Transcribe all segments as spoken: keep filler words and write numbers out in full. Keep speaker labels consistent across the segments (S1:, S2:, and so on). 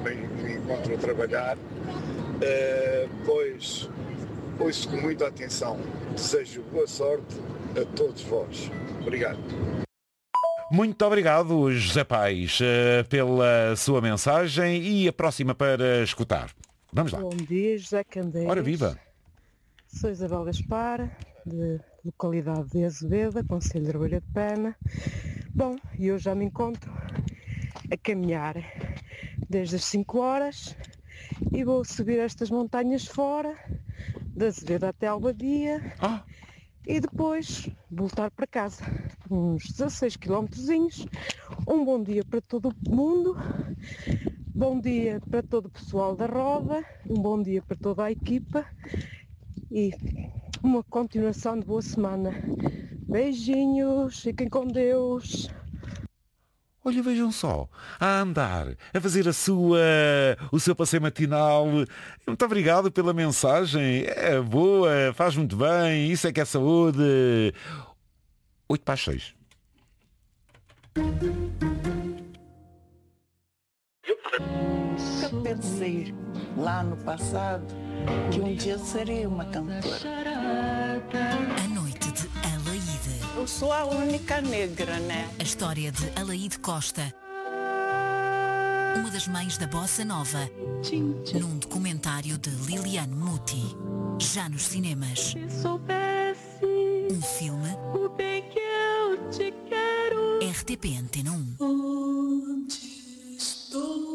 S1: me, me encontro a trabalhar, uh, pois ouço com muita atenção. Desejo boa sorte a todos vós. Obrigado.
S2: Muito obrigado, José Pais, uh, pela sua mensagem e a próxima para escutar. Vamos lá.
S3: Bom dia, José Candeias.
S2: Ora viva.
S3: Sou Isabel Gaspar, de localidade de Azevedo, Concelho de Arbolha de Pena. Bom, e eu já me encontro a caminhar desde as cinco horas e vou subir estas montanhas fora, de Azevedo até Albadia,
S2: ah.
S3: e depois voltar para casa. Uns dezasseis quilómetrozinhos. Um bom dia para todo o mundo, bom dia para todo o pessoal da roda, um bom dia para toda a equipa e uma continuação de boa semana. Beijinhos, fiquem com Deus.
S2: Olha, vejam só, a andar, a fazer a sua, o seu passeio matinal. Muito obrigado pela mensagem. É boa, faz muito bem, isso é que é saúde. Oito para as seis.
S4: Eu pensei lá no passado que um dia seria uma cantora.
S5: A noite de Alaíde.
S4: Eu sou a única negra, né?
S5: A história de Alaíde Costa, uma das mães da Bossa Nova, num documentário de Liliane Muti. Já nos cinemas. Um filme.
S6: O bem que eu te quero.
S5: R T P Antena um.
S6: Onde estou?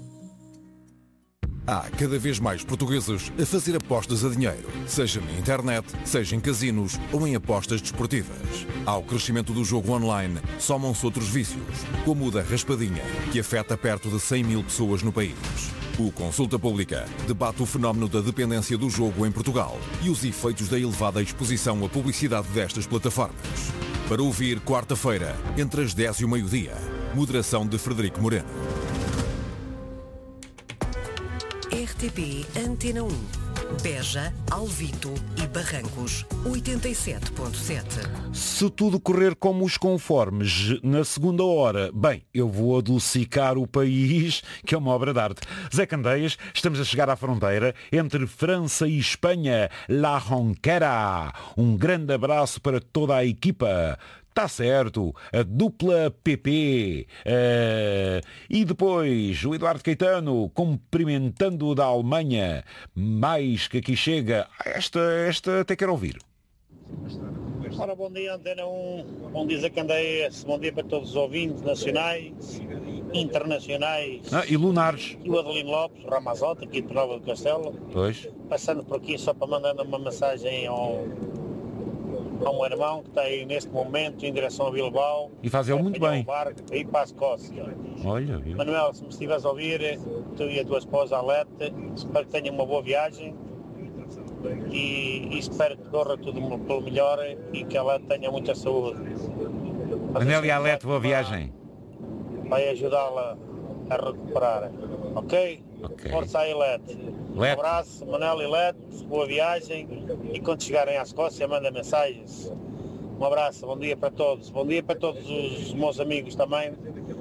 S7: Há cada vez mais portugueses a fazer apostas a dinheiro, seja na internet, seja em casinos ou em apostas desportivas. Ao crescimento do jogo online, somam-se outros vícios, como o da raspadinha, que afeta perto de cem mil pessoas no país. O Consulta Pública debate o fenómeno da dependência do jogo em Portugal e os efeitos da elevada exposição à publicidade destas plataformas. Para ouvir quarta-feira, entre as dez e o meio-dia. Moderação de Frederico Moreno.
S5: R T P Antena um. Beja, Alvito e Barrancos, oitenta e sete ponto sete.
S2: Se tudo correr como os conformes, na segunda hora, bem, eu vou adocicar o país, que é uma obra de arte. Zé Candeias, estamos a chegar à fronteira entre França e Espanha, La Ronquera. Um grande abraço para toda a equipa. Está certo, a dupla P P. Uh, e depois o Eduardo Caetano cumprimentando da Alemanha. Mais que aqui chega. Esta, esta até quero ouvir.
S8: Ora, bom dia, Antena um. Bom dia, Zé Candeias. Bom dia para todos os ouvintes nacionais, internacionais.
S2: Ah, e lunares.
S8: E o Adelino Lopes, o Ramazote, aqui de Nova do Castelo.
S2: Pois.
S8: Passando por aqui só para mandar uma mensagem ao... Há um irmão que está aí neste momento em direção a Bilbao.
S2: E faz ele muito bem.
S8: Um barco para ir para a Escócia.
S2: Olha, viu?
S8: Manuel, se me estiveres a ouvir, tu e a tua esposa Alete, espero que tenham uma boa viagem e, e espero que corra tudo pelo melhor e que ela tenha muita saúde.
S2: Manel e Alete, boa viagem.
S8: Vai ajudá-la a recuperar. Ok?
S2: Ok.
S8: Força aí, Lete. Um abraço, Manel e Lete, boa viagem e quando chegarem à Escócia manda mensagens. Um abraço, bom dia para todos. Bom dia para todos os meus amigos também,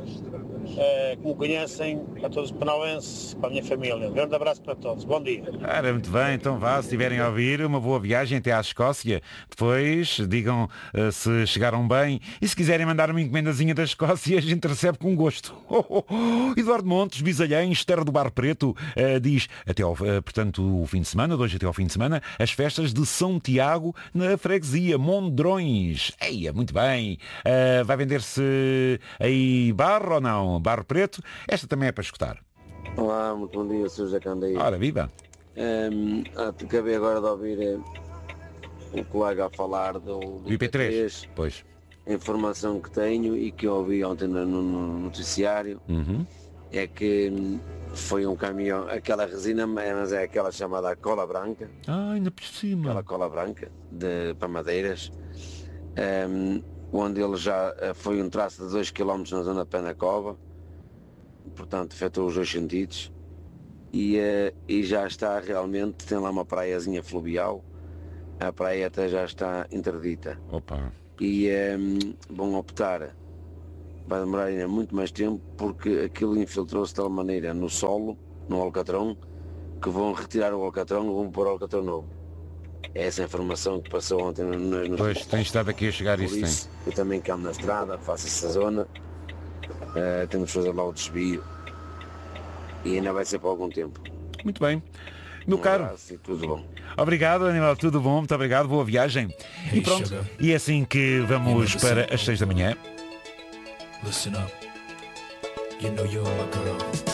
S8: eh, que me conhecem, a todos os penalenses, para a minha família. Um grande abraço para todos. Bom dia.
S2: Ora, muito bem, então vá, se estiverem a ouvir, uma boa viagem até à Escócia. Depois digam uh, se chegaram bem e se quiserem mandar uma encomendazinha da Escócia, a gente recebe com gosto. Oh, oh, oh. Eduardo Montes, Bisalhães, Terra do Bar Preto, uh, diz, até ao, uh, portanto, o fim de semana, de hoje até ao fim de semana, as festas de São Tiago na freguesia Mondrões. Eia, muito bem. Uh, vai vender-se aí barro ou não? Barro Preto? Esta também é para escutar.
S9: Olá, muito bom dia, senhor José Candeias.
S2: Ora, viva.
S9: Um, acabei agora de ouvir um colega a falar do, do
S2: I P três. Pois.
S9: A informação que tenho e que ouvi ontem no, no noticiário
S2: uhum.
S9: é que foi um caminhão, aquela resina, mas é aquela chamada cola branca.
S2: Ah, ainda por cima.
S9: Aquela cola branca de, para madeiras. Um, onde ele já foi um traço de dois quilómetros na zona de Penacova, portanto afetou os dois sentidos e, uh, e já está realmente, tem lá uma praiazinha fluvial, a praia até já está interdita.
S2: Opa.
S9: E um, vão optar vai demorar ainda muito mais tempo, porque aquilo infiltrou-se de tal maneira no solo, no alcatrão, que vão retirar o alcatrão e vão pôr o alcatrão novo. É essa informação que passou ontem no, no...
S2: Pois, tem estado aqui a chegar
S9: Por
S2: isso,
S9: isso,
S2: tem.
S9: eu também que ando na estrada, faço essa zona, uh, temos que fazer lá o desvio e ainda vai ser por algum tempo.
S2: Muito bem. Meu
S9: um
S2: caro,
S9: abraço e tudo bom.
S2: Obrigado, Aníbal, tudo bom, muito obrigado, boa viagem. E pronto, e é assim que vamos para as seis da manhã.
S6: Listen up. You know you're my girl.